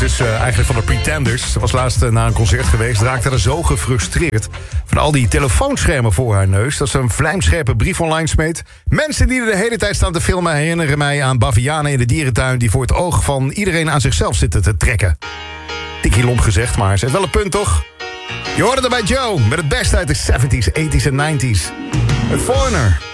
dus eigenlijk van de Pretenders. Ze was laatst naar een concert geweest. Raakte er zo gefrustreerd van al die telefoonschermen voor haar neus... dat ze een vlijmscherpe brief online smeet. Mensen die er de hele tijd staan te filmen... herinneren mij aan bavianen in de dierentuin... die voor het oog van iedereen aan zichzelf zitten te trekken. Tikkie lomp gezegd, maar ze heeft wel een punt, toch? Je hoorde er bij Joe met het beste uit de 70s, 80s en 90s. Het Foreigner.